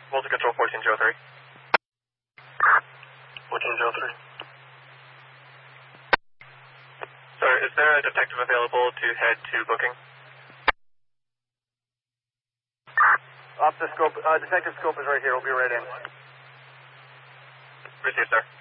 Volta Control 1403. 1403. Sir, is there a detective available to head to booking? Off the scope, detective scope is right here. We'll be right in. Received, sir.